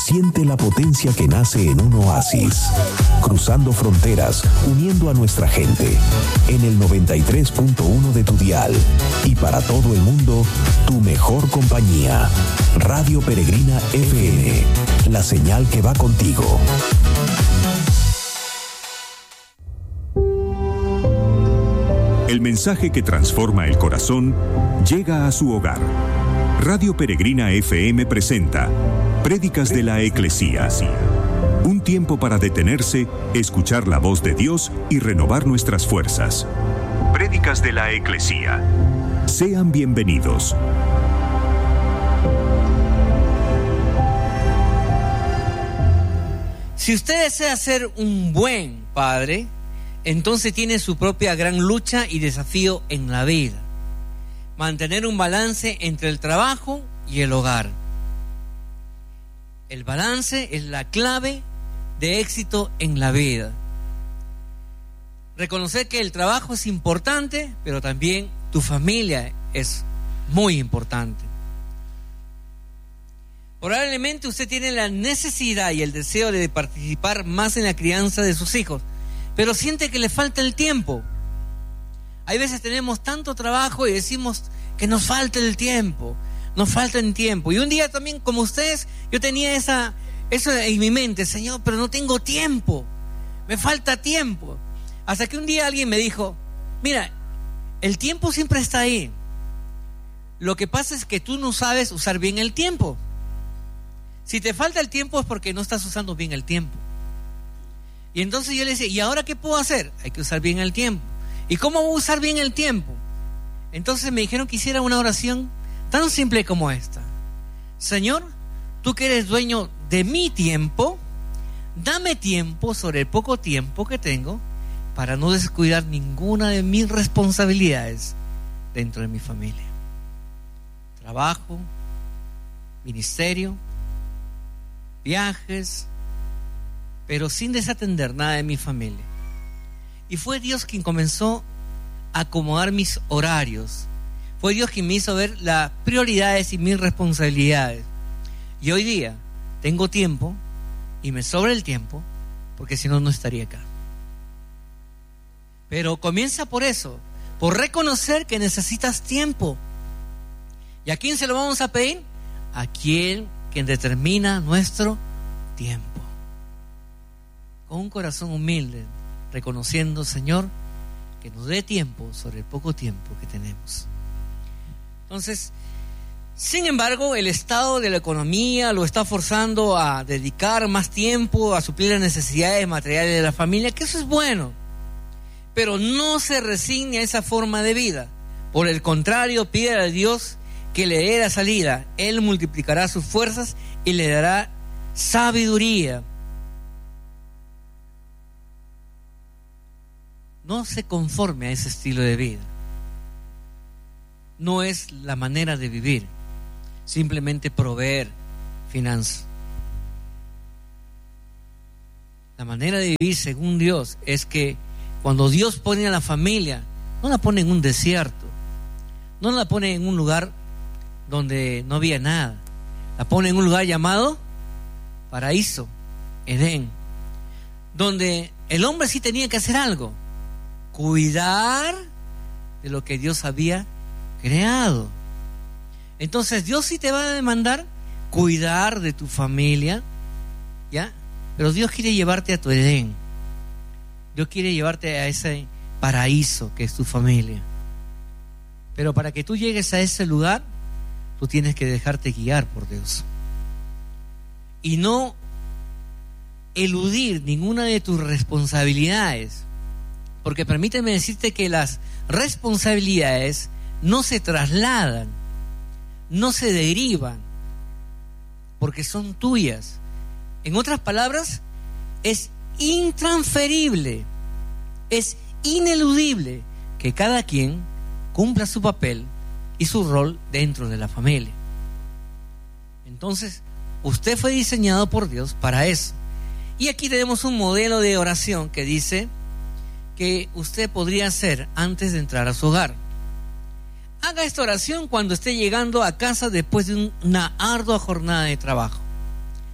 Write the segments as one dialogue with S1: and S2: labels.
S1: Siente la potencia que nace en un oasis, cruzando fronteras, uniendo a nuestra gente. En el 93.1 de tu dial y para todo el mundo, tu mejor compañía. Radio Peregrina FM, la señal que va contigo.
S2: El mensaje que transforma el corazón llega a su hogar. Radio Peregrina FM presenta Prédicas de la Eclesía. Un tiempo para detenerse, escuchar la voz de Dios y renovar nuestras fuerzas. Prédicas de la Eclesía. Sean bienvenidos.
S3: Si usted desea ser un buen padre, entonces tiene su propia gran lucha y desafío en la vida. Mantener un balance entre el trabajo y el hogar. El balance es la clave de éxito en la vida. Reconocer que el trabajo es importante, pero también tu familia es muy importante. Probablemente usted tiene la necesidad y el deseo de participar más en la crianza de sus hijos, pero siente que le falta el tiempo. Hay veces tenemos tanto trabajo y decimos que nos falta el tiempo. Nos falta el tiempo. Y un día también, como ustedes, yo tenía eso en mi mente: Señor, pero no tengo tiempo, me falta tiempo. Hasta que un día alguien me dijo: mira, el tiempo siempre está ahí. Lo que pasa es que tú no sabes usar bien el tiempo. Si te falta el tiempo es porque no estás usando bien el tiempo. Y entonces yo le decía: ¿y ahora qué puedo hacer? Hay que usar bien el tiempo. ¿Y cómo voy a usar bien el tiempo? Entonces me dijeron que hiciera una oración tan simple como esta: Señor, tú que eres dueño de mi tiempo, dame tiempo sobre el poco tiempo que tengo para no descuidar ninguna de mis responsabilidades dentro de mi familia. Trabajo, ministerio, viajes, pero sin desatender nada de mi familia. Y fue Dios quien comenzó a acomodar mis horarios. Fue Dios quien me hizo ver las prioridades y mis responsabilidades. Y hoy día tengo tiempo y me sobra el tiempo, porque si no, no estaría acá. Pero comienza por eso, por reconocer que necesitas tiempo. ¿Y a quién se lo vamos a pedir? A quien determina nuestro tiempo. Con un corazón humilde, reconociendo, Señor, que nos dé tiempo sobre el poco tiempo que tenemos. Entonces, sin embargo, el estado de la economía lo está forzando a dedicar más tiempo a suplir las necesidades materiales de la familia, que eso es bueno, pero no se resigne a esa forma de vida. Por el contrario, pide a Dios que le dé la salida. Él multiplicará sus fuerzas y le dará sabiduría. No se conforme a ese estilo de vida. No es la manera de vivir, simplemente proveer finanzas. La manera de vivir según Dios es que cuando Dios pone a la familia, no la pone en un desierto, no la pone en un lugar donde no había nada, la pone en un lugar llamado paraíso, Edén, donde el hombre sí tenía que hacer algo: cuidar de lo que Dios había creado. Entonces Dios sí te va a demandar cuidar de tu familia, ¿ya? Pero Dios quiere llevarte a tu Edén. Dios quiere llevarte a ese paraíso que es tu familia. Pero para que tú llegues a ese lugar, tú tienes que dejarte guiar por Dios y no eludir ninguna de tus responsabilidades, porque permíteme decirte que las responsabilidades no se trasladan, no se derivan, porque son tuyas. En otras palabras, es intransferible, es ineludible que cada quien cumpla su papel y su rol dentro de la familia. Entonces, usted fue diseñado por Dios para eso. Y aquí tenemos un modelo de oración que dice que usted podría hacer antes de entrar a su hogar. Haga esta oración cuando esté llegando a casa después de una ardua jornada de trabajo.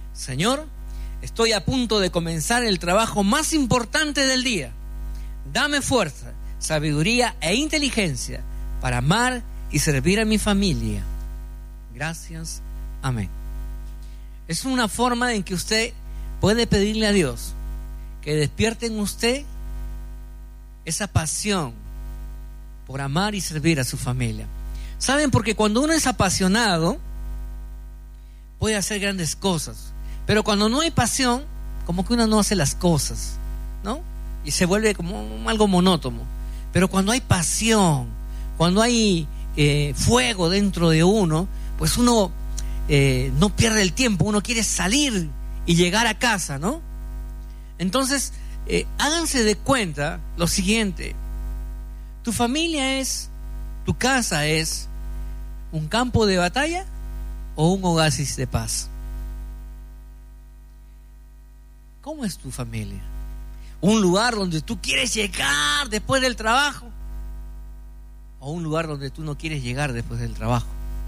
S3: Señor, estoy a punto de comenzar el trabajo más importante del día. Dame fuerza, sabiduría e inteligencia para amar y servir a mi familia. Gracias. Amén. Es una forma en que usted puede pedirle a Dios que despierte en usted esa pasión por amar y servir a su familia. ¿Saben? Porque cuando uno es apasionado puede hacer grandes cosas, pero cuando no hay pasión, como que uno no hace las cosas, ¿no? Y se vuelve como algo monótono. Pero cuando hay pasión, cuando hay fuego dentro de uno, pues uno no pierde el tiempo, uno quiere salir y llegar a casa, ¿no? Entonces, háganse de cuenta lo siguiente: tu familia es, tu casa es un campo de batalla o un oasis de paz. ¿Cómo es tu familia? ¿Un lugar donde tú quieres llegar después del trabajo? ¿O un lugar donde tú no quieres llegar después del trabajo?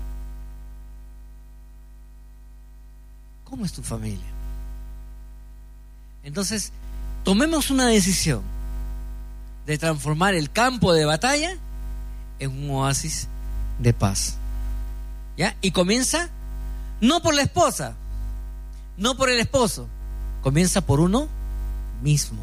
S3: ¿Cómo es tu familia? Entonces, tomemos una decisión de transformar el campo de batalla en un oasis de paz. ¿Ya? Y comienza no por la esposa, no por el esposo, comienza por uno mismo.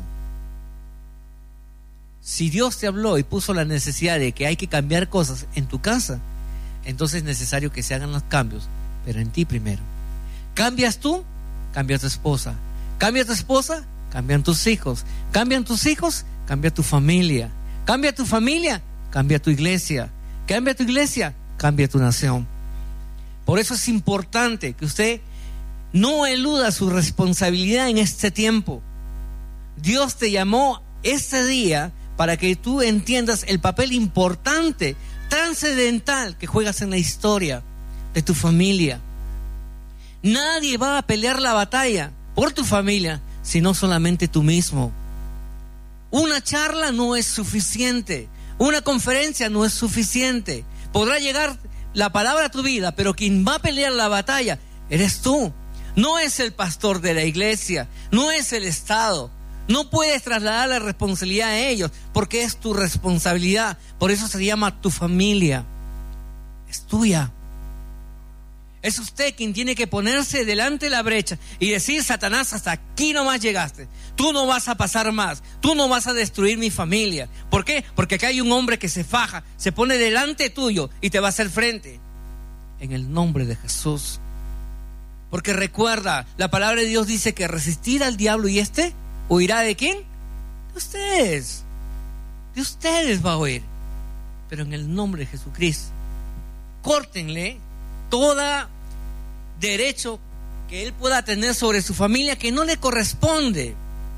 S3: Si Dios te habló y puso la necesidad de que hay que cambiar cosas en tu casa, entonces es necesario que se hagan los cambios, pero en ti primero. Cambias tú, cambia tu esposa. Cambia tu esposa, cambian tus hijos. Cambian tus hijos, cambia tu familia. Cambia tu familia, cambia tu iglesia. Cambia tu iglesia, cambia tu nación. Por eso es importante que usted no eluda su responsabilidad en este tiempo. Dios te llamó este día para que tú entiendas el papel importante, trascendental que juegas en la historia de tu familia. Nadie va a pelear la batalla por tu familia, sino solamente tú mismo. Una charla no es suficiente, una conferencia no es suficiente. Podrá llegar la palabra a tu vida, pero quien va a pelear la batalla eres tú. No es el pastor de la iglesia, no es el Estado. No puedes trasladar la responsabilidad a ellos, porque es tu responsabilidad. Por eso se llama tu familia. Es tuya. Es usted quien tiene que ponerse delante de la brecha y decir: Satanás, hasta aquí nomás llegaste. Tú no vas a pasar más. Tú no vas a destruir mi familia. ¿Por qué? Porque acá hay un hombre que se faja, se pone delante tuyo y te va a hacer frente. En el nombre de Jesús. Porque recuerda, la palabra de Dios dice que resistir al diablo y ¿huirá de quién? De ustedes. De ustedes va a huir. Pero en el nombre de Jesucristo, córtenle todo derecho que él pueda tener sobre su familia que no le corresponde.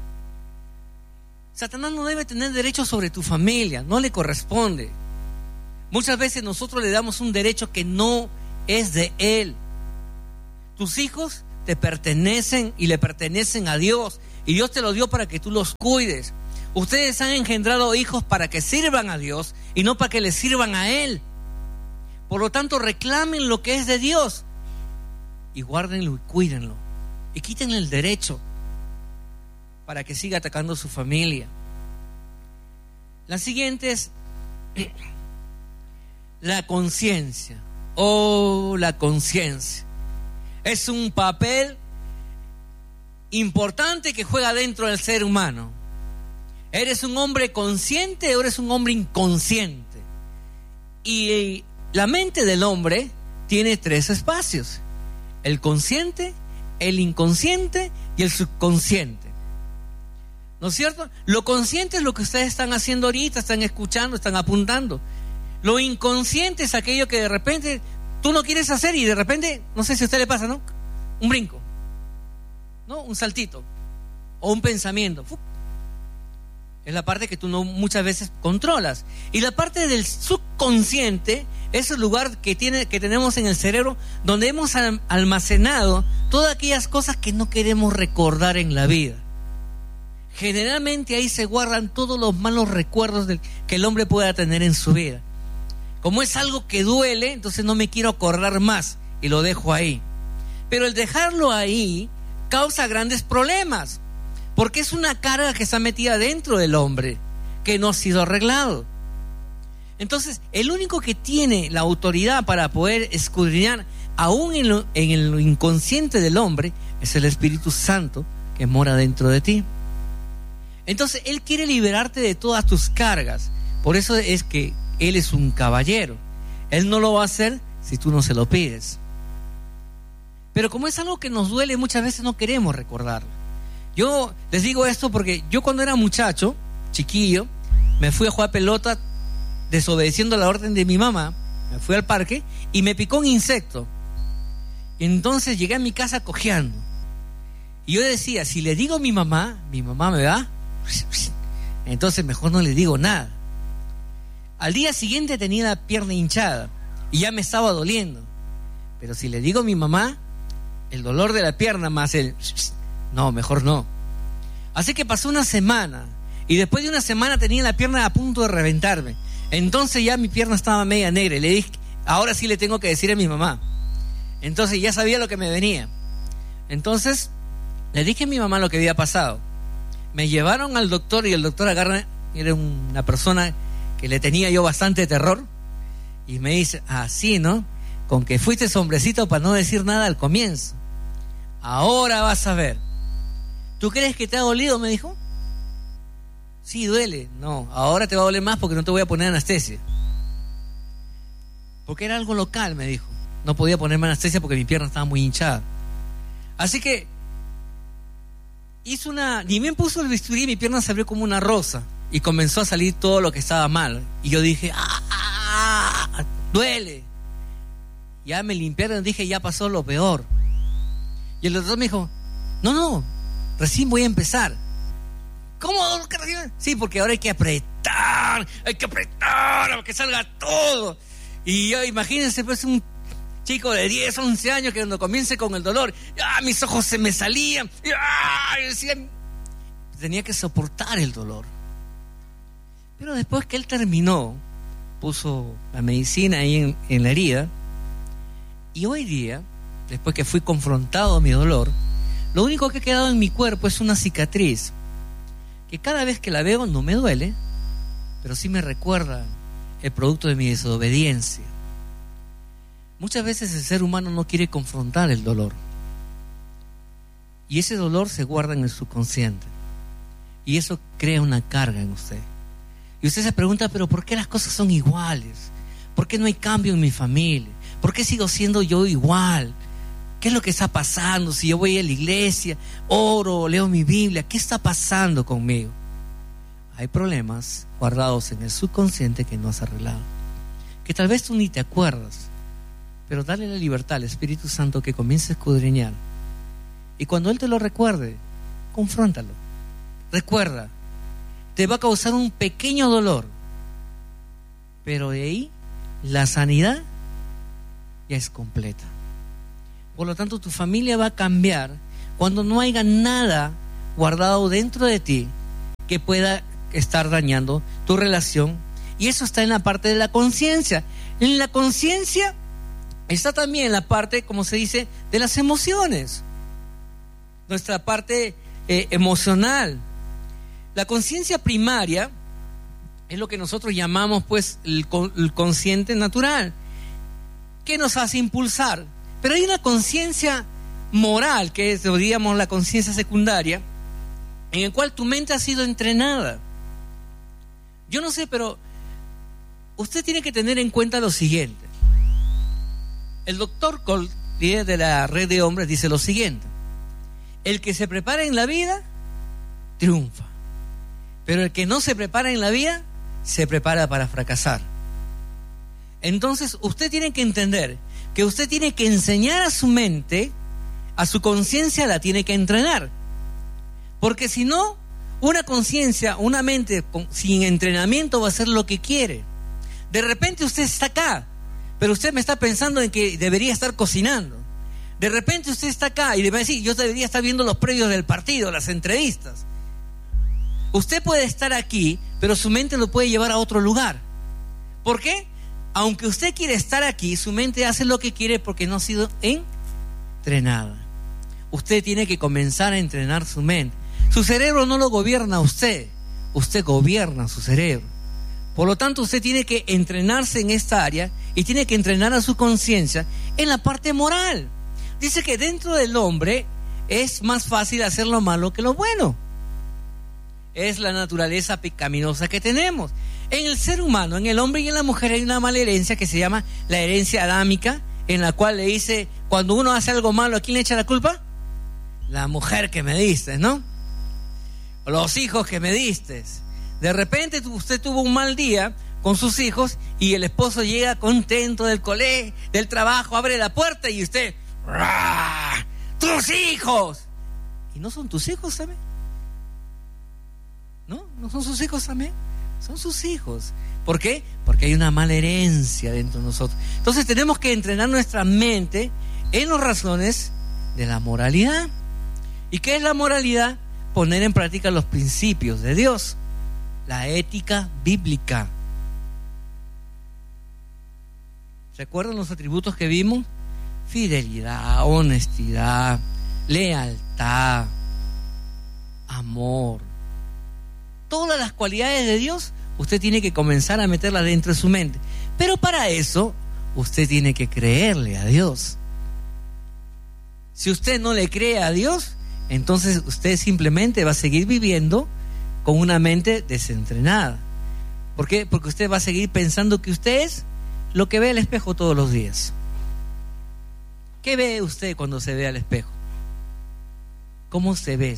S3: Satanás no debe tener derecho sobre tu familia, no le corresponde. Muchas veces nosotros le damos un derecho que no es de él. Tus hijos te pertenecen y le pertenecen a Dios, y Dios te los dio para que tú los cuides. Ustedes han engendrado hijos para que sirvan a Dios y no para que le sirvan a Él. Por lo tanto, reclamen lo que es de Dios y guárdenlo y cuídenlo y quítenle el derecho para que siga atacando a su familia. La siguiente es la conciencia. La conciencia es un papel importante que juega dentro del ser humano. ¿Eres un hombre consciente o eres un hombre inconsciente? Y la mente del hombre tiene 3 espacios: el consciente, el inconsciente y el subconsciente. ¿No es cierto? Lo consciente es lo que ustedes están haciendo ahorita, están escuchando, están apuntando. Lo inconsciente es aquello que de repente tú no quieres hacer y de repente, no sé si a usted le pasa, ¿no? Un brinco, ¿no? Un saltito o un pensamiento. Es la parte que tú no muchas veces controlas. Y la parte del subconsciente es el lugar que tenemos en el cerebro donde hemos almacenado todas aquellas cosas que no queremos recordar en la vida. Generalmente ahí se guardan todos los malos recuerdos que el hombre pueda tener en su vida. Como es algo que duele, entonces no me quiero acordar más y lo dejo ahí. Pero el dejarlo ahí causa grandes problemas, porque es una carga que está metida dentro del hombre, que no ha sido arreglado. Entonces, el único que tiene la autoridad para poder escudriñar aún en lo inconsciente del hombre es el Espíritu Santo que mora dentro de ti. Entonces, Él quiere liberarte de todas tus cargas. Por eso es que Él es un caballero. Él no lo va a hacer si tú no se lo pides. Pero como es algo que nos duele, muchas veces no queremos recordarlo. Yo les digo esto porque yo, cuando era muchacho, chiquillo, me fui a jugar pelota desobedeciendo la orden de mi mamá. Me fui al parque y me picó un insecto. Entonces llegué a mi casa cojeando. Y yo decía, si le digo a mi mamá me va. Entonces mejor no le digo nada. Al día siguiente tenía la pierna hinchada y ya me estaba doliendo. Pero si le digo a mi mamá, el dolor de la pierna más no, mejor no. Así que pasó una semana, y después de una semana tenía la pierna a punto de reventarme. Entonces ya mi pierna estaba media negra y le dije, ahora sí le tengo que decir a mi mamá. Entonces ya sabía lo que me venía. Entonces le dije a mi mamá lo que había pasado. Me llevaron al doctor, y el doctor agarra, era una persona que le tenía yo bastante terror, y me dice, sí, ¿no? Con que fuiste hombrecito para no decir nada al comienzo. Ahora vas a ver. ¿Tú crees que te ha dolido?, me dijo. Sí, duele. No, ahora te va a doler más porque no te voy a poner anestesia. Porque era algo local, me dijo. No podía ponerme anestesia porque mi pierna estaba muy hinchada. Así que ni bien puso el bisturí, mi pierna se abrió como una rosa y comenzó a salir todo lo que estaba mal. Y yo dije, duele. Ya me limpiaron, dije, ya pasó lo peor. Y el doctor me dijo, no, recién voy a empezar. ¿Cómo? Sí, porque ahora hay que apretar para que salga todo. Y yo, imagínense, pues, un chico de 10, 11 años que cuando comience con el dolor, mis ojos se me salían, y decía, tenía que soportar el dolor. Pero después que él terminó, puso la medicina ahí en la herida, y hoy día, después que fui confrontado a mi dolor, lo único que ha quedado en mi cuerpo es una cicatriz, que cada vez que la veo no me duele, pero sí me recuerda el producto de mi desobediencia. Muchas veces el ser humano no quiere confrontar el dolor, y ese dolor se guarda en el subconsciente, y eso crea una carga en usted. Y usted se pregunta, pero ¿por qué las cosas son iguales? ¿Por qué no hay cambio en mi familia? ¿Por qué sigo siendo yo igual? ¿Qué es lo que está pasando? Si yo voy a la iglesia, oro, leo mi Biblia, ¿qué está pasando conmigo? Hay problemas guardados en el subconsciente que no has arreglado, que tal vez tú ni te acuerdas, pero dale la libertad al Espíritu Santo que comience a escudriñar. Y cuando Él te lo recuerde, confróntalo. Recuerda, te va a causar un pequeño dolor, pero de ahí la sanidad ya es completa. Por lo tanto, tu familia va a cambiar cuando no haya nada guardado dentro de ti que pueda estar dañando tu relación. Y eso está en la parte de la conciencia. En la conciencia está también la parte, como se dice, de las emociones. Nuestra parte emocional. La conciencia primaria es lo que nosotros llamamos, pues, el consciente natural, que nos hace impulsar. Pero hay una conciencia moral, que es, digamos, la conciencia secundaria, en el cual tu mente ha sido entrenada. Yo no sé, pero usted tiene que tener en cuenta lo siguiente. El doctor Cole, líder de la Red de Hombres, dice lo siguiente: el que se prepara en la vida, triunfa. Pero el que no se prepara en la vida, se prepara para fracasar. Entonces, usted tiene que entender que usted tiene que enseñar a su mente, a su conciencia la tiene que entrenar. Porque si no, una conciencia, una mente sin entrenamiento va a hacer lo que quiere. De repente usted está acá, pero usted me está pensando en que debería estar cocinando. De repente usted está acá y le va a decir, yo debería estar viendo los previos del partido, las entrevistas. Usted puede estar aquí, pero su mente lo puede llevar a otro lugar. ¿Por qué? Aunque usted quiere estar aquí, su mente hace lo que quiere porque no ha sido entrenada. usted tiene que comenzar a entrenar su mente. Su cerebro no lo gobierna usted gobierna su cerebro. Por lo tanto, usted tiene que entrenarse en esta área y tiene que entrenar a su conciencia en la parte moral. Dice que dentro del hombre es más fácil hacer lo malo que lo bueno. Es la naturaleza pecaminosa que tenemos. En el ser humano, en el hombre y en la mujer hay una mala herencia que se llama la herencia adámica, en la cual le dice, cuando uno hace algo malo, ¿a quién le echa la culpa? La mujer que me diste, ¿no? Los hijos que me diste. De repente usted tuvo un mal día con sus hijos y el esposo llega contento del colegio, del trabajo, abre la puerta y usted, ¡ah! ¡Tus hijos! ¿Y no son tus hijos también? ¿No son sus hijos también? Son sus hijos. ¿Por qué? Porque hay una mala herencia dentro de nosotros. Entonces tenemos que entrenar nuestra mente en las razones de la moralidad. ¿Y qué es la moralidad? Poner en práctica los principios de Dios, la ética bíblica. ¿Recuerdan los atributos que vimos? Fidelidad, honestidad, lealtad, amor. Todas las cualidades de Dios, usted tiene que comenzar a meterlas dentro de su mente. Pero para eso, usted tiene que creerle a Dios. Si usted no le cree a Dios, entonces usted simplemente va a seguir viviendo con una mente desentrenada. ¿Por qué? Porque usted va a seguir pensando que usted es lo que ve al espejo todos los días. ¿Qué ve usted cuando se ve al espejo? ¿Cómo se ve?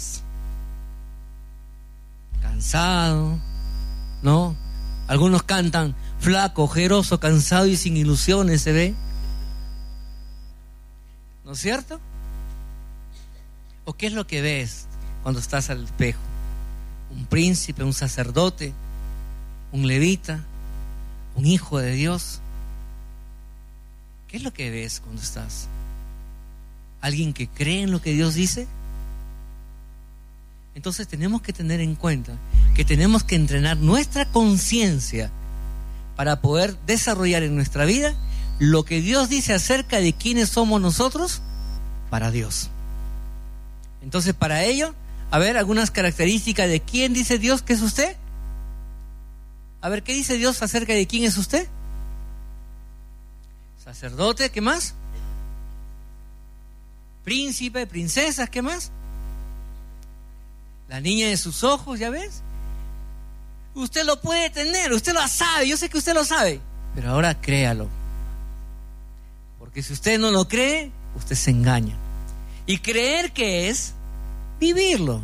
S3: Cansado, ¿no? Algunos cantan flaco, ojeroso, cansado y sin ilusiones se ve. ¿No es cierto? ¿O qué es lo que ves cuando estás al espejo? Un príncipe, un sacerdote, un levita, un hijo de Dios. ¿Qué es lo que ves cuando estás? ¿Alguien que cree en lo que Dios dice? Entonces tenemos que tener en cuenta que tenemos que entrenar nuestra conciencia para poder desarrollar en nuestra vida lo que Dios dice acerca de quiénes somos nosotros para Dios. Entonces, para ello, a ver, algunas características de quién dice Dios que es usted. A ver, ¿qué dice Dios acerca de quién es usted? Sacerdote, ¿qué más? Príncipe, princesa, ¿qué más? La niña de sus ojos, ¿ya ves? Usted lo puede tener, usted lo sabe, yo sé que usted lo sabe, pero ahora créalo. Porque si usted no lo cree, usted se engaña. Y creer que es vivirlo.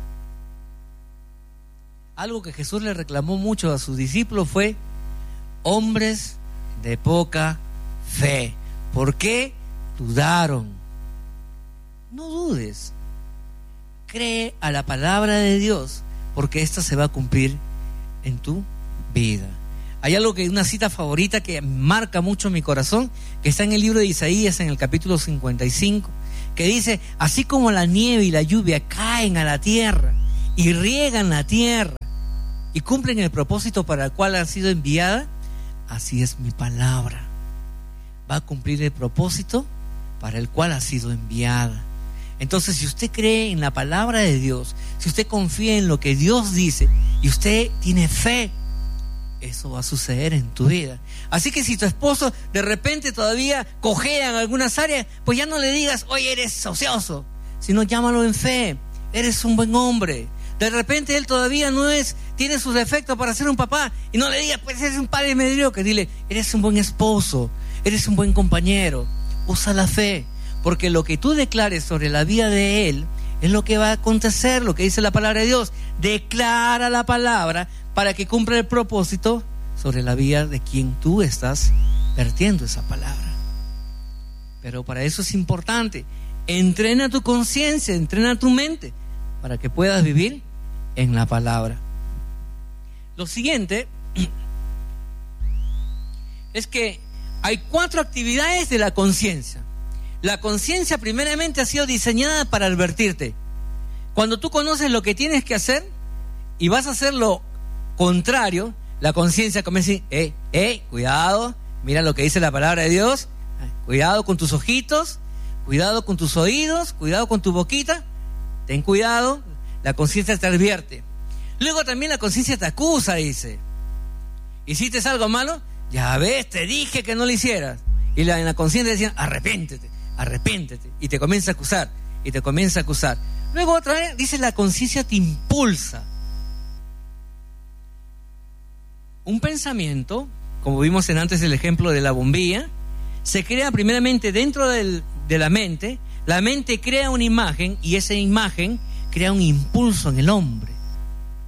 S3: Algo que Jesús le reclamó mucho a sus discípulos fue: hombres de poca fe, ¿por qué dudaron? No dudes, cree a la palabra de Dios, porque esta se va a cumplir en tu vida. Hay algo que, una cita favorita que marca mucho mi corazón, que está en el libro de Isaías, en el capítulo 55, que dice: así como la nieve y la lluvia caen a la tierra y riegan la tierra y cumplen el propósito para el cual ha sido enviada, así es mi palabra, va a cumplir el propósito para el cual ha sido enviada. Entonces, si usted cree en la palabra de Dios, si usted confía en lo que Dios dice y usted tiene fe, eso va a suceder en tu vida. Así que si tu esposo de repente todavía cojea en algunas áreas, pues ya no le digas: oye, eres ocioso, sino llámalo en fe: eres un buen hombre. De repente él todavía tiene sus defectos para ser un papá, y no le digas: pues eres un padre mediocre. Dile: eres un buen esposo, eres un buen compañero. Usa la fe, porque lo que tú declares sobre la vida de él es lo que va a acontecer, lo que dice la palabra de Dios. Declara la palabra para que cumpla el propósito sobre la vida de quien tú estás vertiendo esa palabra. Pero para eso es importante: entrena tu conciencia, entrena tu mente, para que puedas vivir en la palabra. Lo siguiente es que hay 4 actividades de la conciencia. La conciencia primeramente ha sido diseñada para advertirte. Cuando tú conoces lo que tienes que hacer y vas a hacer lo contrario, la conciencia comienza a decir: cuidado, mira lo que dice la palabra de Dios, cuidado con tus ojitos, Cuidado con tus oídos, cuidado con tu boquita, ten cuidado, la conciencia te advierte. Luego también la conciencia te acusa, dice. ¿Hiciste algo malo? Ya ves, te dije que no lo hicieras. Y en la conciencia decían, arrepéntete, arrepéntete. Y te comienza a acusar, y te comienza a acusar. Luego otra vez dice, la conciencia te impulsa. Un pensamiento, como vimos antes el ejemplo de la bombilla, se crea primeramente dentro de la mente. La mente crea una imagen y esa imagen crea un impulso en el hombre.